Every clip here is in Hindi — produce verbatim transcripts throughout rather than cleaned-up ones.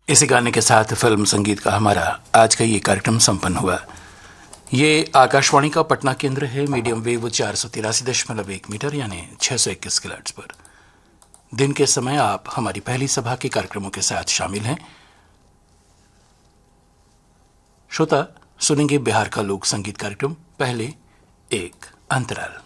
इसी गाने के साथ फिल्म संगीत का हमारा आज का ये कार्यक्रम संपन्न हुआ। ये आकाशवाणी का पटना केंद्र है। मीडियम वेव चार सौ तिरासी दशमलव एक मीटर यानी छह सौ इक्कीस किलोहर्ट्ज पर। दिन के समय आप हमारी पहली सभा के कार्यक्रमों के साथ शामिल हैं। श्रोता सुनेंगे बिहार का लोक संगीत कार्यक्रम। पहले एक अंतराल।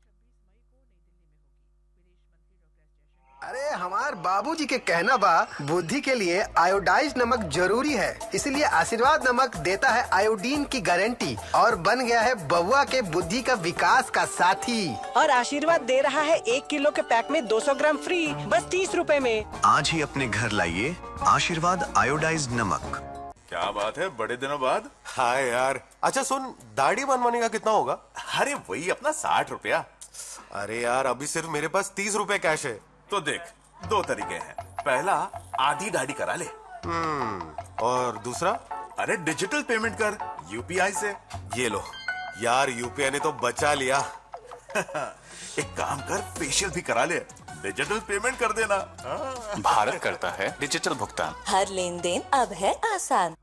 अरे हमार बाबूजी के कहना बा बुद्धि के लिए आयोडाइज नमक जरूरी है, इसलिए आशीर्वाद नमक देता है आयोडीन की गारंटी और बन गया है बउआ के बुद्धि का विकास का साथी। और आशीर्वाद दे रहा है एक किलो के पैक में दो सौ ग्राम फ्री, बस तीस रुपए में। आज ही अपने घर लाइए आशीर्वाद आयोडाइज नमक। क्या बात है, बड़े दिनों बाद। हाँ यार। अच्छा सुन, दाढ़ी बनवाने का कितना होगा? अरे वही अपना साठ रुपया। अरे यार अभी सिर्फ मेरे पास तीस रुपए कैश है। तो देख, दो तरीके हैं। पहला, आधी दाढ़ी करा ले। हम्म और दूसरा? अरे डिजिटल पेमेंट कर यूपीआई से। ये लो यार, यूपीआई ने तो बचा लिया। एक काम कर, फेशियल भी करा ले, डिजिटल पेमेंट कर देना। भारत करता है डिजिटल भुगतान। हर लेन देन अब है आसान।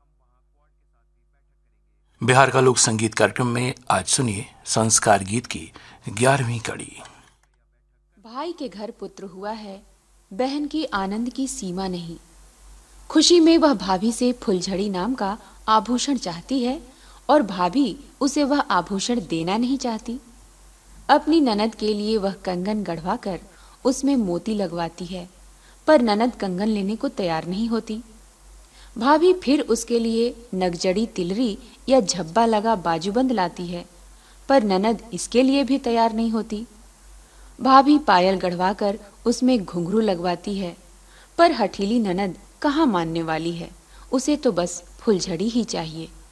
बिहार का लोक संगीत कार्यक्रम में आज सुनिए संस्कार गीत की ग्यारहवीं कड़ी। भाई के घर पुत्र हुआ है, बहन की आनंद की सीमा नहीं। खुशी में वह भाभी से फुलझड़ी नाम का आभूषण चाहती है और भाभी उसे वह आभूषण देना नहीं चाहती। अपनी ननद के लिए वह कंगन गढ़वा कर उसमें मोती लगवाती है, पर ननद कंगन लेने को तैयार नहीं होती। भाभी फिर उसके लिए नगजड़ी तिलरी या झब्बा लगा बाजूबंद लाती है, पर ननद इसके लिए भी तैयार नहीं होती। भाभी पायल गढ़वाकर उसमें घुंघरू लगवाती है, पर हठीली ननद कहाँ मानने वाली है, उसे तो बस फुलझड़ी ही चाहिए।